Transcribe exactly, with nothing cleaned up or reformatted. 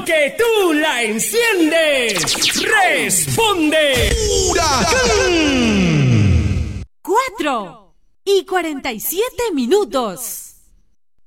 porque tú la enciendes. Responde. ¡Huracán! Cuatro y cuarenta y siete minutos.